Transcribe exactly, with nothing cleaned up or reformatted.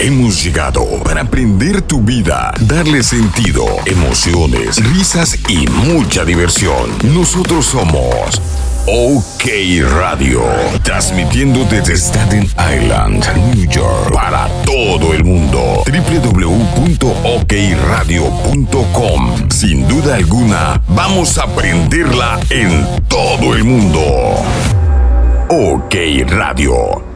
Hemos llegado para aprender tu vida, darle sentido, emociones, risas y mucha diversión. Nosotros somos OK Radio, transmitiendo desde Staten Island, New York, para todo el mundo. doble u doble u doble u punto ok radio punto com. Sin duda alguna, vamos a aprenderla en todo el mundo. OK Radio.